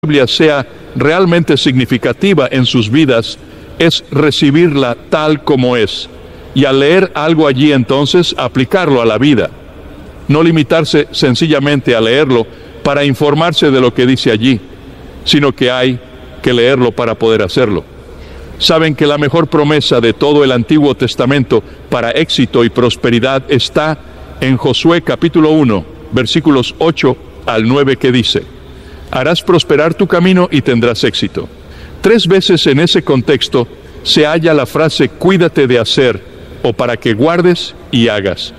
Biblia sea realmente significativa en sus vidas es recibirla tal como es, y al leer algo allí entonces aplicarlo a la vida. No limitarse sencillamente a leerlo para informarse de lo que dice allí, sino que hay que leerlo para poder hacerlo. Saben que la mejor promesa de todo el Antiguo Testamento para éxito y prosperidad está en Josué capítulo 1, versículos 8 al 9, que dice: harás prosperar tu camino y tendrás éxito. 3 veces en ese contexto se halla la frase cuídate de hacer, o para que guardes y hagas.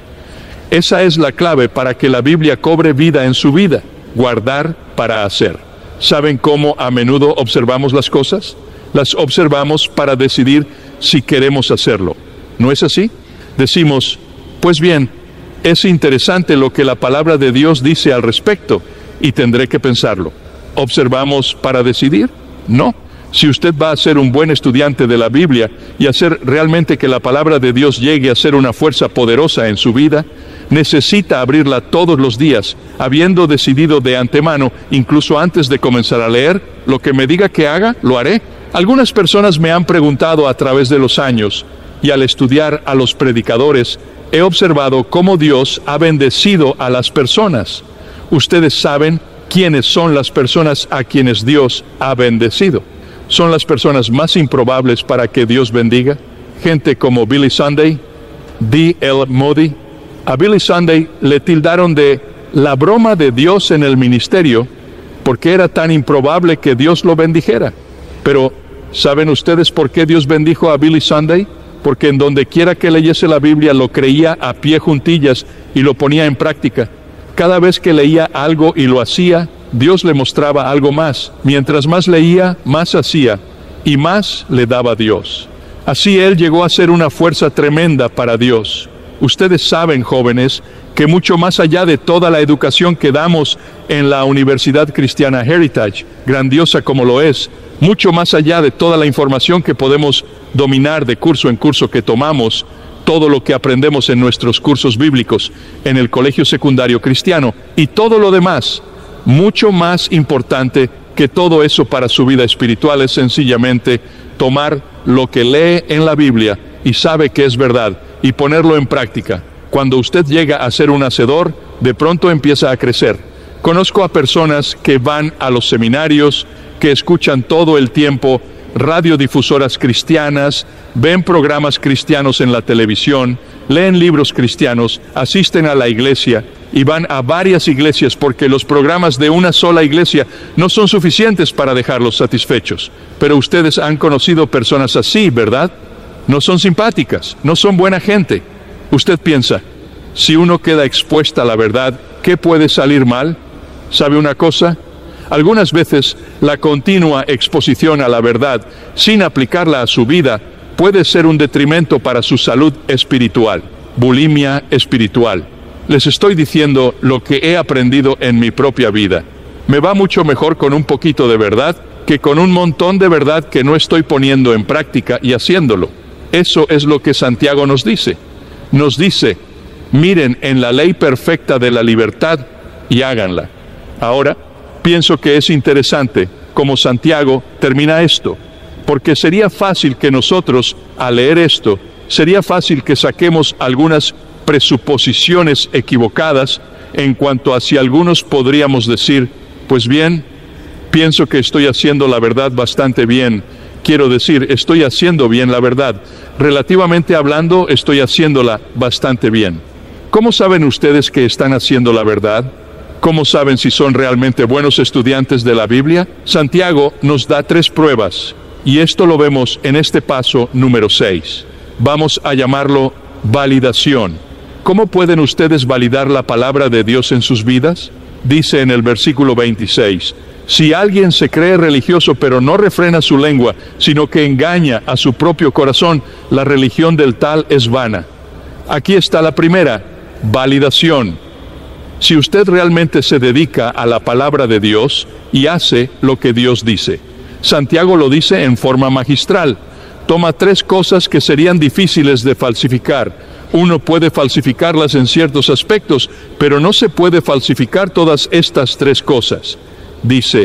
Esa es la clave para que la Biblia cobre vida en su vida: guardar para hacer. ¿Saben cómo a menudo observamos las cosas? Las observamos para decidir si queremos hacerlo. ¿No es así? Decimos, pues bien, es interesante lo que la palabra de Dios dice al respecto, y tendré que pensarlo. ¿Observamos para decidir? No. Si usted va a ser un buen estudiante de la Biblia y hacer realmente que la palabra de Dios llegue a ser una fuerza poderosa en su vida, necesita abrirla todos los días, habiendo decidido de antemano, incluso antes de comenzar a leer: lo que me diga que haga, lo haré. Algunas personas me han preguntado a través de los años, y al estudiar a los predicadores, he observado cómo Dios ha bendecido a las personas. Ustedes saben quiénes son las personas a quienes Dios ha bendecido. Son las personas más improbables para que Dios bendiga. Gente como Billy Sunday, D.L. Moody. A Billy Sunday le tildaron de la broma de Dios en el ministerio porque era tan improbable que Dios lo bendijera. Pero, ¿saben ustedes por qué Dios bendijo a Billy Sunday? Porque en donde quiera que leyese la Biblia lo creía a pie juntillas y lo ponía en práctica. Cada vez que leía algo y lo hacía, Dios le mostraba algo más. Mientras más leía, más hacía, y más le daba a Dios. Así él llegó a ser una fuerza tremenda para Dios. Ustedes saben, jóvenes, que mucho más allá de toda la educación que damos en la Universidad Cristiana Heritage, grandiosa como lo es, mucho más allá de toda la información que podemos dominar de curso en curso que tomamos, todo lo que aprendemos en nuestros cursos bíblicos, en el colegio secundario cristiano, y todo lo demás, mucho más importante que todo eso para su vida espiritual es sencillamente tomar lo que lee en la Biblia y sabe que es verdad y ponerlo en práctica. Cuando usted llega a ser un hacedor, de pronto empieza a crecer. Conozco a personas que van a los seminarios, que escuchan todo el tiempo radiodifusoras cristianas, ven programas cristianos en la televisión, leen libros cristianos, asisten a la iglesia y van a varias iglesias porque los programas de una sola iglesia no son suficientes para dejarlos satisfechos. Pero ustedes han conocido personas así, ¿verdad? No son simpáticas, no son buena gente. Usted piensa, si uno queda expuesta a la verdad, ¿qué puede salir mal? ¿Sabe una cosa? Algunas veces la continua exposición a la verdad, sin aplicarla a su vida, puede ser un detrimento para su salud espiritual, bulimia espiritual. Les estoy diciendo lo que he aprendido en mi propia vida. Me va mucho mejor con un poquito de verdad que con un montón de verdad que no estoy poniendo en práctica y haciéndolo. Eso es lo que Santiago nos dice. Nos dice, miren en la ley perfecta de la libertad y háganla. Ahora, pienso que es interesante cómo Santiago termina esto, porque sería fácil que nosotros, al leer esto, sería fácil que saquemos algunas presuposiciones equivocadas en cuanto a si algunos podríamos decir, pues bien, pienso que estoy haciendo la verdad bastante bien. Quiero decir, estoy haciendo bien la verdad. Relativamente hablando, estoy haciéndola bastante bien. ¿Cómo saben ustedes que están haciendo la verdad? ¿Cómo saben si son realmente buenos estudiantes de la Biblia? Santiago nos da 3 pruebas, y esto lo vemos en este paso número 6. Vamos a llamarlo validación. ¿Cómo pueden ustedes validar la palabra de Dios en sus vidas? Dice en el versículo 26, si alguien se cree religioso pero no refrena su lengua, sino que engaña a su propio corazón, la religión del tal es vana. Aquí está la primera, validación. Si usted realmente se dedica a la palabra de Dios y hace lo que Dios dice. Santiago lo dice en forma magistral. Toma 3 cosas que serían difíciles de falsificar. Uno puede falsificarlas en ciertos aspectos, pero no se puede falsificar todas estas 3 cosas. Dice,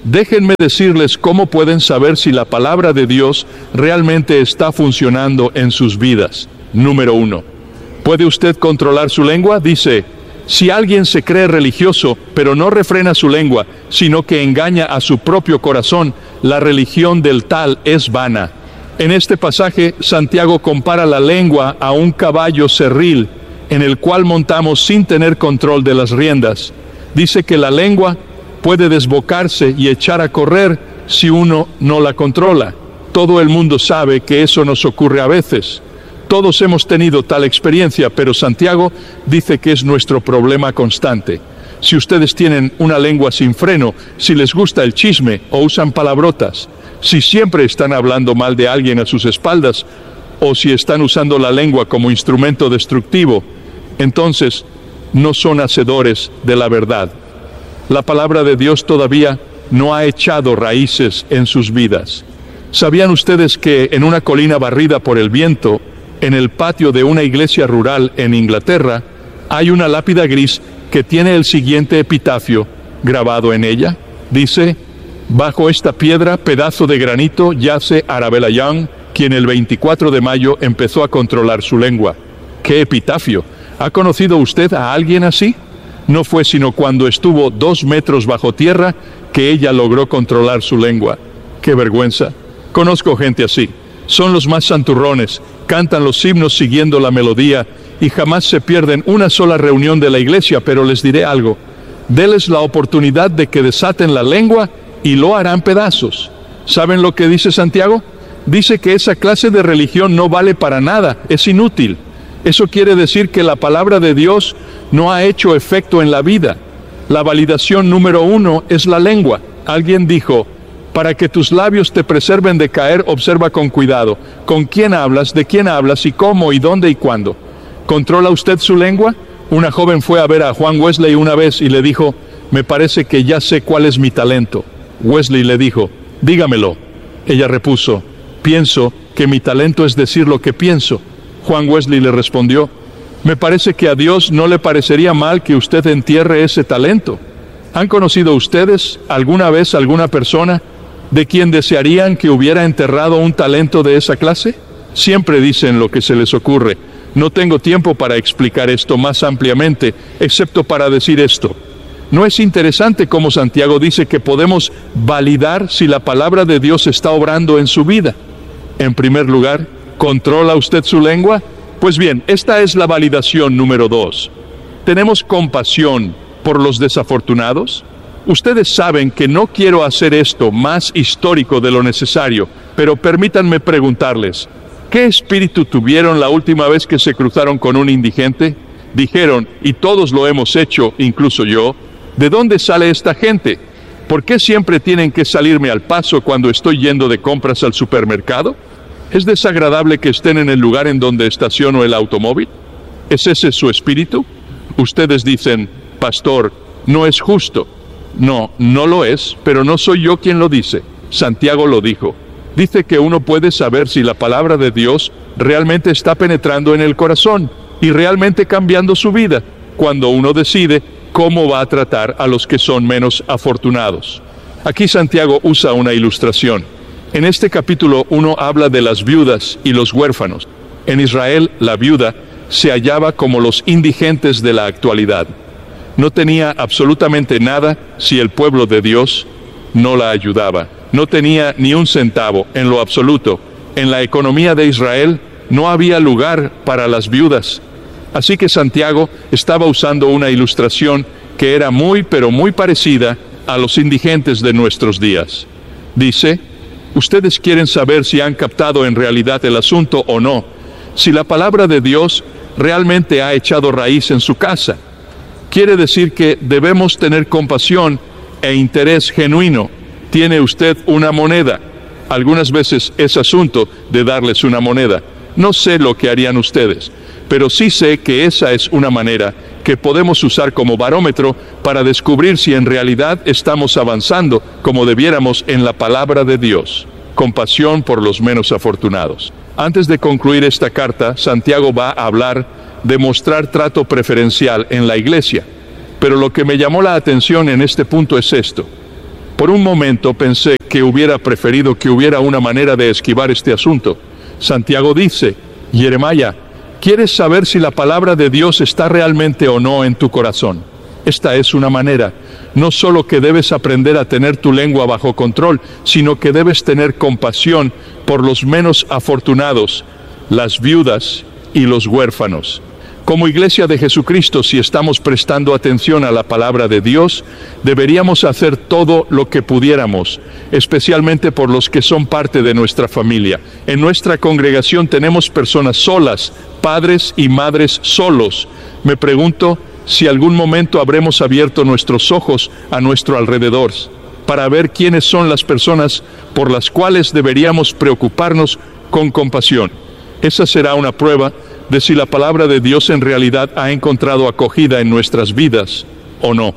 Déjenme decirles cómo pueden saber si la palabra de Dios realmente está funcionando en sus vidas. Número 1. ¿Puede usted controlar su lengua? Dice, si alguien se cree religioso, pero no refrena su lengua, sino que engaña a su propio corazón, la religión del tal es vana. En este pasaje, Santiago compara la lengua a un caballo cerril, en el cual montamos sin tener control de las riendas. Dice que la lengua puede desbocarse y echar a correr si uno no la controla. Todo el mundo sabe que eso nos ocurre a veces. Todos hemos tenido tal experiencia, pero Santiago dice que es nuestro problema constante. Si ustedes tienen una lengua sin freno, si les gusta el chisme o usan palabrotas, si siempre están hablando mal de alguien a sus espaldas, o si están usando la lengua como instrumento destructivo, entonces no son hacedores de la verdad. La palabra de Dios todavía no ha echado raíces en sus vidas. ¿Sabían ustedes que en una colina barrida por el viento, en el patio de una iglesia rural en Inglaterra, hay una lápida gris que tiene el siguiente epitafio grabado en ella? Dice, bajo esta piedra, pedazo de granito, yace Arabella Young, quien el 24 de mayo empezó a controlar su lengua. ¡Qué epitafio! ¿Ha conocido usted a alguien así? No fue sino cuando estuvo 2 metros bajo tierra que ella logró controlar su lengua. ¡Qué vergüenza! Conozco gente así. Son los más santurrones, cantan los himnos siguiendo la melodía y jamás se pierden una sola reunión de la iglesia, pero les diré algo. Deles la oportunidad de que desaten la lengua y lo harán pedazos. ¿Saben lo que dice Santiago? Dice que esa clase de religión no vale para nada, es inútil. Eso quiere decir que la palabra de Dios no ha hecho efecto en la vida. La validación número 1 es la lengua. Alguien dijo, para que tus labios te preserven de caer, observa con cuidado. ¿Con quién hablas? ¿De quién hablas? ¿Y cómo? ¿Y dónde? ¿Y cuándo? ¿Controla usted su lengua? Una joven fue a ver a Juan Wesley una vez y le dijo, me parece que ya sé cuál es mi talento. Wesley le dijo, dígamelo. Ella repuso, pienso que mi talento es decir lo que pienso. Juan Wesley le respondió, me parece que a Dios no le parecería mal que usted entierre ese talento. ¿Han conocido ustedes alguna vez alguna persona de quien desearían que hubiera enterrado un talento de esa clase? Siempre dicen lo que se les ocurre. No tengo tiempo para explicar esto más ampliamente, excepto para decir esto. ¿No es interesante cómo Santiago dice que podemos validar si la palabra de Dios está obrando en su vida? En primer lugar, ¿controla usted su lengua? Pues bien, esta es la validación número 2. ¿Tenemos compasión por los desafortunados? Ustedes saben que no quiero hacer esto más histórico de lo necesario, pero permítanme preguntarles, ¿qué espíritu tuvieron la última vez que se cruzaron con un indigente? Dijeron, y todos lo hemos hecho, incluso yo, ¿de dónde sale esta gente? ¿Por qué siempre tienen que salirme al paso cuando estoy yendo de compras al supermercado? ¿Es desagradable que estén en el lugar en donde estaciono el automóvil? ¿Es ese su espíritu? Ustedes dicen, pastor, no es justo. No, no lo es, pero no soy yo quien lo dice. Santiago lo dijo. Dice que uno puede saber si la palabra de Dios realmente está penetrando en el corazón y realmente cambiando su vida, cuando uno decide cómo va a tratar a los que son menos afortunados. Aquí Santiago usa una ilustración. En este capítulo 1 habla de las viudas y los huérfanos. En Israel, la viuda se hallaba como los indigentes de la actualidad. No tenía absolutamente nada si el pueblo de Dios no la ayudaba. No tenía ni un centavo en lo absoluto. En la economía de Israel no había lugar para las viudas. Así que Santiago estaba usando una ilustración que era muy, pero muy parecida a los indigentes de nuestros días. Dice, ustedes quieren saber si han captado en realidad el asunto o no, si la palabra de Dios realmente ha echado raíz en su casa. Quiere decir que debemos tener compasión e interés genuino. ¿Tiene usted una moneda? Algunas veces es asunto de darles una moneda. No sé lo que harían ustedes, pero sí sé que esa es una manera que podemos usar como barómetro para descubrir si en realidad estamos avanzando como debiéramos en la palabra de Dios. Compasión por los menos afortunados. Antes de concluir esta carta, Santiago va a hablar de mostrar trato preferencial en la iglesia. Pero lo que me llamó la atención en este punto es esto. Por un momento pensé que hubiera preferido que hubiera una manera de esquivar este asunto. Santiago dice: Jeremiah, ¿quieres saber si la palabra de Dios está realmente o no en tu corazón? Esta es una manera. No solo que debes aprender a tener tu lengua bajo control, sino que debes tener compasión por los menos afortunados, las viudas y los huérfanos. Como Iglesia de Jesucristo, si estamos prestando atención a la palabra de Dios, deberíamos hacer todo lo que pudiéramos, especialmente por los que son parte de nuestra familia. En nuestra congregación tenemos personas solas, padres y madres solos. Me pregunto si algún momento habremos abierto nuestros ojos a nuestro alrededor para ver quiénes son las personas por las cuales deberíamos preocuparnos con compasión. Esa será una prueba de si la palabra de Dios en realidad ha encontrado acogida en nuestras vidas o no.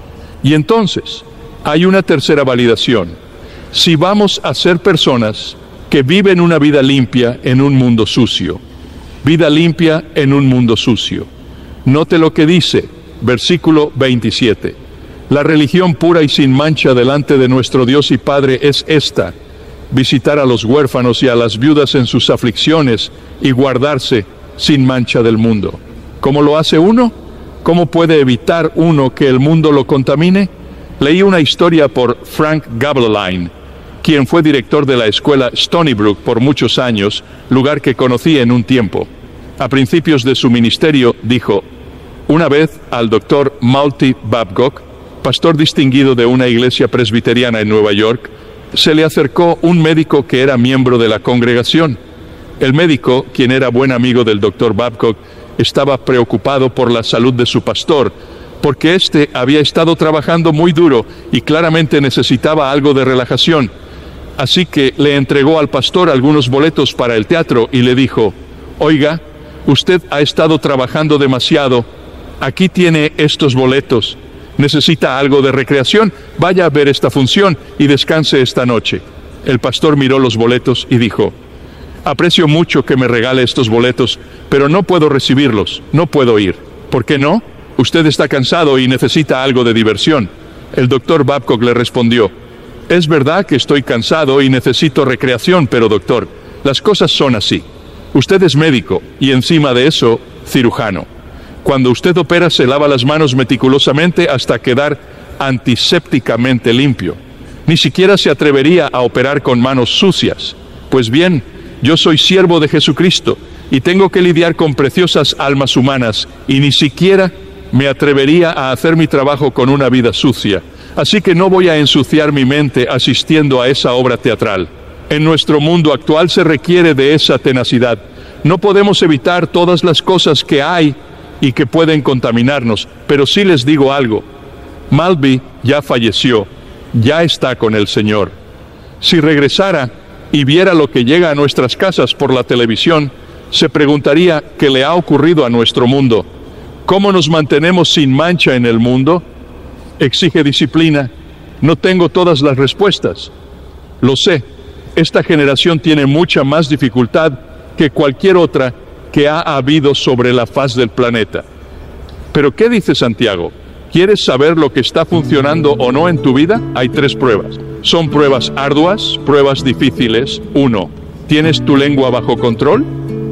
Y entonces, hay una tercera validación. Si vamos a ser personas que viven una vida limpia en un mundo sucio. Vida limpia en un mundo sucio. Note lo que dice, versículo 27. La religión pura y sin mancha delante de nuestro Dios y Padre es esta: visitar a los huérfanos y a las viudas en sus aflicciones y guardarse sin mancha del mundo. ¿Cómo lo hace uno? ¿Cómo puede evitar uno que el mundo lo contamine? Leí una historia por Frank Gaebelein, quien fue director de la escuela Stony Brook por muchos años, lugar que conocí en un tiempo. A principios de su ministerio dijo: una vez al doctor Malty Babcock, pastor distinguido de una iglesia presbiteriana en Nueva York, se le acercó un médico que era miembro de la congregación. El médico, quien era buen amigo del doctor Babcock, estaba preocupado por la salud de su pastor, porque éste había estado trabajando muy duro y claramente necesitaba algo de relajación. Así que le entregó al pastor algunos boletos para el teatro y le dijo: oiga, usted ha estado trabajando demasiado, aquí tiene estos boletos. ¿Necesita algo de recreación? Vaya a ver esta función y descanse esta noche. El pastor miró los boletos y dijo: aprecio mucho que me regale estos boletos, pero no puedo recibirlos, no puedo ir. ¿Por qué no? Usted está cansado y necesita algo de diversión. El doctor Babcock le respondió: es verdad que estoy cansado y necesito recreación, pero doctor, las cosas son así. Usted es médico y encima de eso, cirujano. Cuando usted opera se lava las manos meticulosamente hasta quedar antisépticamente limpio. Ni siquiera se atrevería a operar con manos sucias. Pues bien, yo soy siervo de Jesucristo y tengo que lidiar con preciosas almas humanas y ni siquiera me atrevería a hacer mi trabajo con una vida sucia. Así que no voy a ensuciar mi mente asistiendo a esa obra teatral. En nuestro mundo actual se requiere de esa tenacidad. No podemos evitar todas las cosas que hay y que pueden contaminarnos, pero sí les digo algo: Malby ya falleció, ya está con el Señor. Si regresara y viera lo que llega a nuestras casas por la televisión, se preguntaría qué le ha ocurrido a nuestro mundo. ¿Cómo nos mantenemos sin mancha en el mundo? Exige disciplina. No tengo todas las respuestas. Lo sé, esta generación tiene mucha más dificultad que cualquier otra que ha habido sobre la faz del planeta. Pero ¿qué dice Santiago? ¿Quieres saber lo que está funcionando o no en tu vida? Hay 3 pruebas. Son pruebas arduas, pruebas difíciles. 1. ¿Tienes tu lengua bajo control?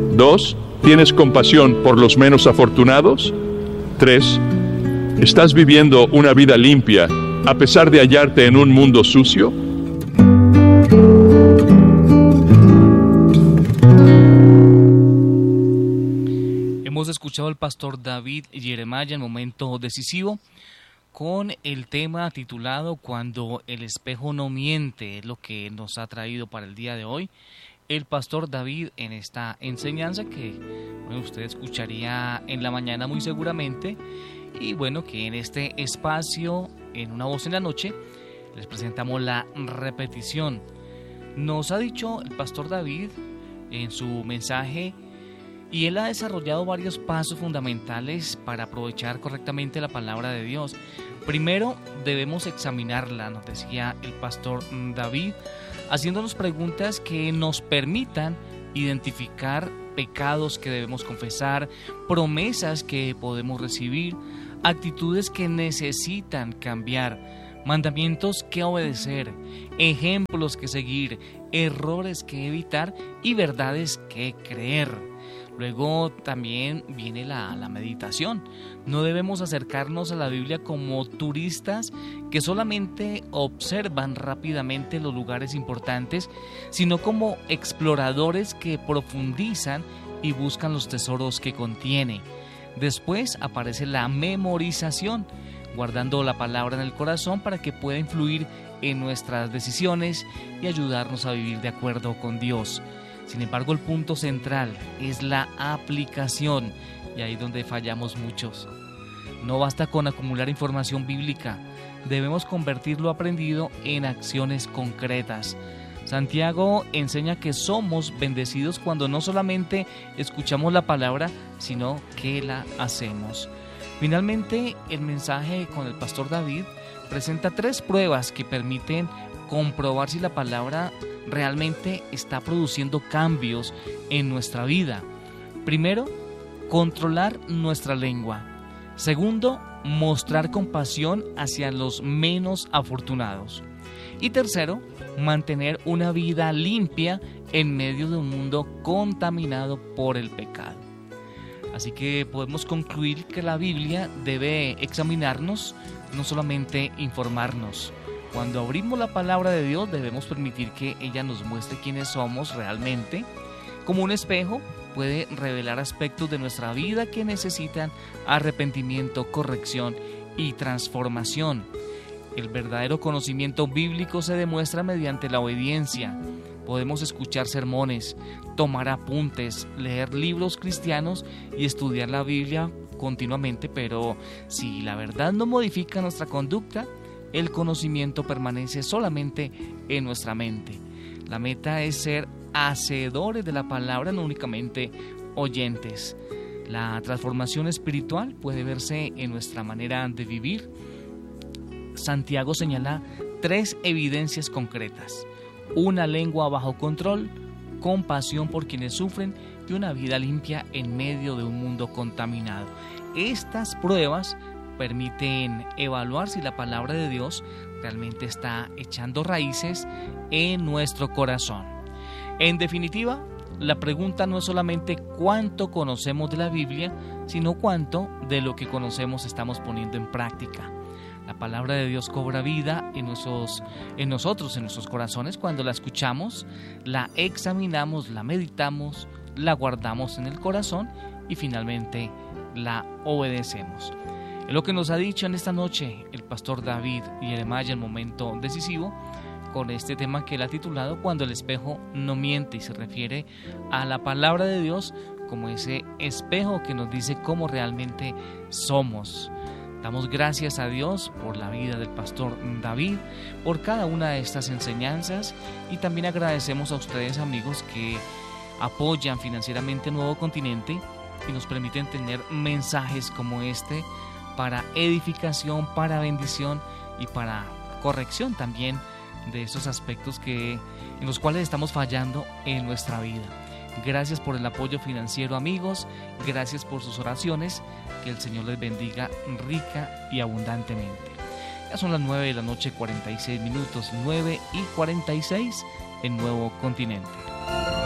2. ¿Tienes compasión por los menos afortunados? 3. ¿Estás viviendo una vida limpia a pesar de hallarte en un mundo sucio? Hemos escuchado al pastor David Jeremiah en momento decisivo con el tema titulado Cuando el espejo no miente, es lo que nos ha traído para el día de hoy el pastor David en esta enseñanza que usted escucharía en la mañana muy seguramente, y bueno, que en este espacio, en Una Voz en la Noche, les presentamos la repetición. Nos ha dicho el pastor David en su mensaje, y él ha desarrollado varios pasos fundamentales para aprovechar correctamente la palabra de Dios. Primero, debemos examinarla, nos decía el pastor David, haciéndonos preguntas que nos permitan identificar pecados que debemos confesar, promesas que podemos recibir, actitudes que necesitan cambiar, mandamientos que obedecer, ejemplos que seguir, errores que evitar y verdades que creer. Luego también viene la meditación. No debemos acercarnos a la Biblia como turistas que solamente observan rápidamente los lugares importantes, sino como exploradores que profundizan y buscan los tesoros que contiene. Después aparece la memorización, guardando la palabra en el corazón para que pueda influir en nuestras decisiones y ayudarnos a vivir de acuerdo con Dios. Sin embargo, el punto central es la aplicación, y ahí es donde fallamos muchos. No basta con acumular información bíblica, debemos convertir lo aprendido en acciones concretas. Santiago enseña que somos bendecidos cuando no solamente escuchamos la palabra, sino que la hacemos. Finalmente, el mensaje con el pastor David presenta 3 pruebas que permiten comprobar si la palabra realmente está produciendo cambios en nuestra vida. Primero, controlar nuestra lengua. Segundo, mostrar compasión hacia los menos afortunados. Y tercero, mantener una vida limpia en medio de un mundo contaminado por el pecado. Así que podemos concluir que la Biblia debe examinarnos, no solamente informarnos. Cuando abrimos la palabra de Dios debemos permitir que ella nos muestre quiénes somos realmente. Como un espejo, puede revelar aspectos de nuestra vida que necesitan arrepentimiento, corrección y transformación. El verdadero conocimiento bíblico se demuestra mediante la obediencia. Podemos escuchar sermones, tomar apuntes, leer libros cristianos y estudiar la Biblia continuamente, pero si la verdad no modifica nuestra conducta, el conocimiento permanece solamente en nuestra mente. La meta es ser hacedores de la palabra, no únicamente oyentes. La transformación espiritual puede verse en nuestra manera de vivir. Santiago señala 3 evidencias concretas: una lengua bajo control, compasión por quienes sufren y una vida limpia en medio de un mundo contaminado. Estas pruebas permiten evaluar si la palabra de Dios realmente está echando raíces en nuestro corazón. En definitiva, la pregunta no es solamente cuánto conocemos de la Biblia, sino cuánto de lo que conocemos estamos poniendo en práctica. La palabra de Dios cobra vida en nosotros, en nuestros corazones, cuando la escuchamos, la examinamos, la meditamos, la guardamos en el corazón y finalmente la obedecemos. Es lo que nos ha dicho en esta noche el pastor David Jeremiah en Momento Decisivo, con este tema que él ha titulado Cuando el espejo no miente, y se refiere a la palabra de Dios como ese espejo que nos dice cómo realmente somos. Damos gracias a Dios por la vida del pastor David, por cada una de estas enseñanzas, y también agradecemos a ustedes, amigos, que apoyan financieramente Nuevo Continente y nos permiten tener mensajes como este para edificación, para bendición y para corrección también de esos aspectos en los cuales estamos fallando en nuestra vida. Gracias por el apoyo financiero, amigos. Gracias por sus oraciones. Que el Señor les bendiga rica y abundantemente. Ya son las 9 de la noche, 46 minutos, 9:46 en Nuevo Continente.